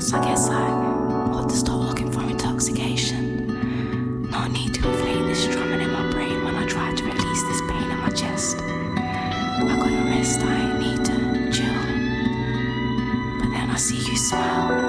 So I guess I ought to stop looking for intoxication. No need to inflate this drumming in my brain when I try to release this pain in my chest. I gotta rest, I need to chill. But then I see you smile.